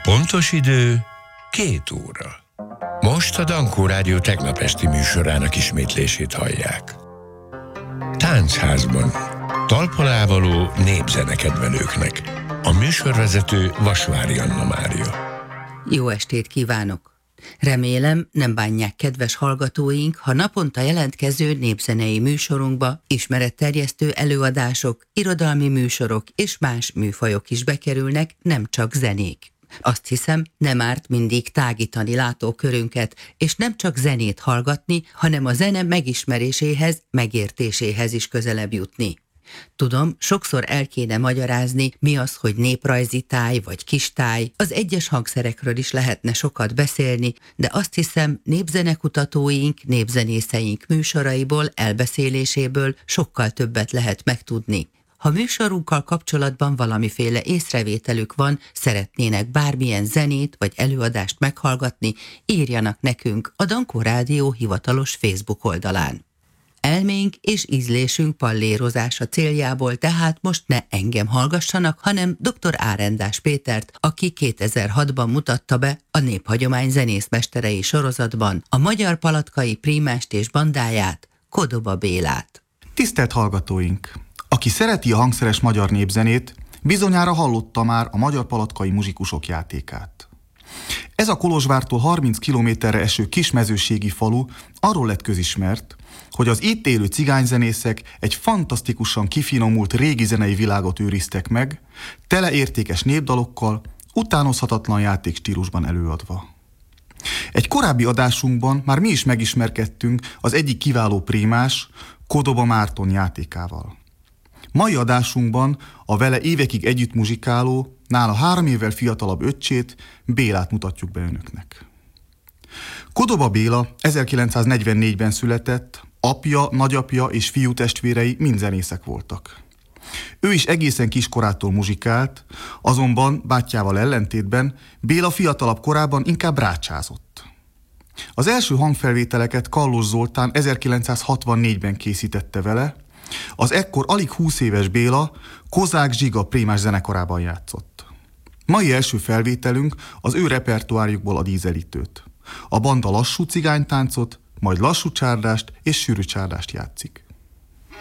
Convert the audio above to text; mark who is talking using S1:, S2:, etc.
S1: Pontos idő 2 óra. Most a Dankó Rádió tegnap esti műsorának ismétlését hallják. Táncházban. Talpalávaló népzenekedvelőknek. A műsorvezető Vasvári Anna Mária.
S2: Jó estét kívánok! Remélem, nem bánják kedves hallgatóink, ha naponta jelentkező népzenei műsorunkba ismeretterjesztő előadások, irodalmi műsorok és más műfajok is bekerülnek, nem csak zenék. Azt hiszem, nem árt mindig tágítani látókörünket, és nem csak zenét hallgatni, hanem a zene megismeréséhez, megértéséhez is közelebb jutni. Tudom, sokszor el kéne magyarázni, mi az, hogy néprajzi táj vagy kistáj, az egyes hangszerekről is lehetne sokat beszélni, de azt hiszem, népzenekutatóink, népzenészeink műsoraiból, elbeszéléséből sokkal többet lehet megtudni. Ha műsorunkkal kapcsolatban valamiféle észrevételük van, szeretnének bármilyen zenét vagy előadást meghallgatni, írjanak nekünk a Dankó Rádió hivatalos Facebook oldalán. Elménk és ízlésünk pallérozása céljából tehát most ne engem hallgassanak, hanem dr. Árendás Pétert, aki 2006-ban mutatta be a Néphagyomány zenészmesterei sorozatban a magyar palatkai prímást és bandáját, Kodoba Bélát.
S3: Tisztelt hallgatóink! Aki szereti a hangszeres magyar népzenét, bizonyára hallotta már a magyar palatkai muzsikusok játékát. Ez a Kolozsvártól 30 kilométerre eső kismezőségi falu arról lett közismert, hogy az itt élő cigányzenészek egy fantasztikusan kifinomult régi zenei világot őriztek meg, tele értékes népdalokkal, utánozhatatlan játékstílusban előadva. Egy korábbi adásunkban már mi is megismerkedtünk az egyik kiváló prímás, Kodoba Márton játékával. Mai adásunkban a vele évekig együtt muzsikáló, nála 3 évvel fiatalabb öccsét, Bélát mutatjuk be önöknek. Kodoba Béla 1944-ben született, apja, nagyapja és fiútestvérei mind zenészek voltak. Ő is egészen kiskorától muzsikált, azonban bátyjával ellentétben Béla fiatalabb korában inkább rácsázott. Az első hangfelvételeket Kallos Zoltán 1964-ben készítette vele, az ekkor alig 20 éves Béla Kozák Zsiga prímás zenekarában játszott. Mai első felvételünk az ő repertoárjukból ad ízelítőt. A banda lassú cigánytáncot, majd lassú csárdást és sűrű csárdást játszik.